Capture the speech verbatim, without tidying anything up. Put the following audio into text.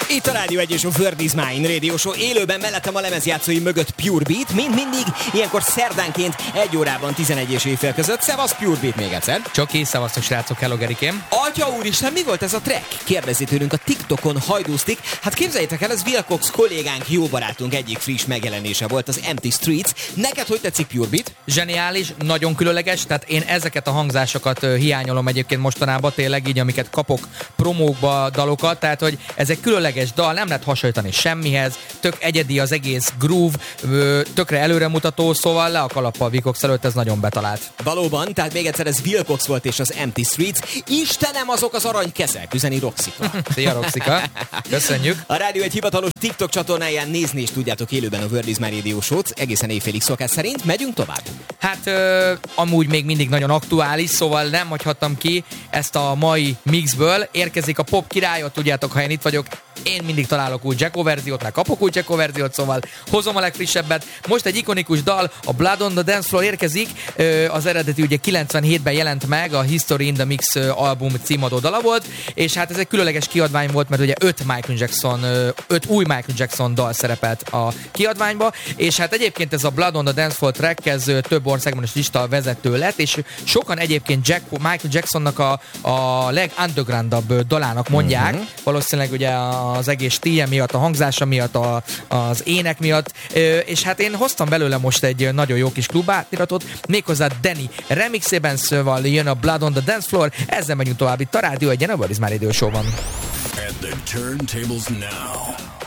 Itt a Rádió egy és a World is Mine Radio Show élőben, mellettem a lemezjátszói mögött Pure Beat, mint mindig, ilyenkor szerdánként egy órában tizenegy és éjfél között. Szevasz Pure Beat még egyszer. Csoki, szevasztok srácok, hello Gerikém. Atya úristen, mi volt ez a track? Kérdezi tőlünk a TikTokon hajdúztik. Hát képzeljétek el, ez Will Cox kollégánk, jó barátunk egyik friss megjelenése volt, az Empty Streets. Neked hogy tetszik Pure Beat? Zseniális, nagyon különleges, tehát én ezeket a hangzásokat hiányolom egyébként mostanában, tényleg így, amiket kapok promókba, dalokat, tehát hogy ez egy különleges dal, nem lehet hasonlítani semmihez, tök egyedi az egész groove, tökre előremutató, szóval le a kalappal Will Cox előtt, ez nagyon betalált. Valóban, tehát még egyszer ez Will Cox volt és az Empty Streets. Istenem, azok az aranykezek, üzeni Roxika. Szia Roxika, köszönjük. A Rádió egy hivatalos TikTok csatornáján nézni is tudjátok élőben a World is Mine Radio Show-t, egészen éjfélig szokás szerint. Megyünk tovább? Hát ö, amúgy még mindig nagyon aktuális, szóval nem hagyhattam ki ezt a mai mixből. Érkezik a pop királyot, tudjátok, ha én itt vagyok, én mindig találok új Jacko verziót, meg kapok új Jacko verziót, szóval hozom a legfrissebbet. Most egy ikonikus dal, a Blood on the Dance Floor érkezik, az eredeti ugye kilencvenhétben jelent meg, a History in the Mix album címadó dala volt, és hát ez egy különleges kiadvány volt, mert ugye öt Michael Jackson, öt új Michael Jackson dal szerepelt a kiadványba, és hát egyébként ez a Blood on the Dance Floor track, ez több országban is lista vezető lett, és sokan egyébként Jack, Michael Jacksonnak a, a legundergroundabb dalának mondják, uh-huh. valószínűleg ugye az egész stílje miatt, a hangzása miatt, a, az ének miatt, és hát én hoztam belőle most egy nagyon jó kis klubátiratot, méghozzá Danny remixében, szóval jön a Blood on the Dance Floor, ezzel megyünk tovább itt a Rádió egyen, a World is Mine Radio Show-ban. At the turntables now,